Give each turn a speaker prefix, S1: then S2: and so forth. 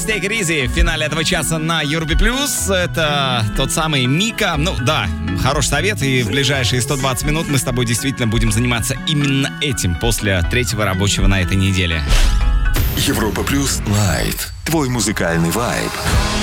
S1: Take It Easy в финале этого часа на Европе Плюс. Это тот самый Мика. Ну да, хороший совет. И в ближайшие 120 минут мы с тобой действительно будем заниматься именно этим после третьего рабочего на этой неделе.
S2: Европа Плюс Лайт. Твой музыкальный вайб.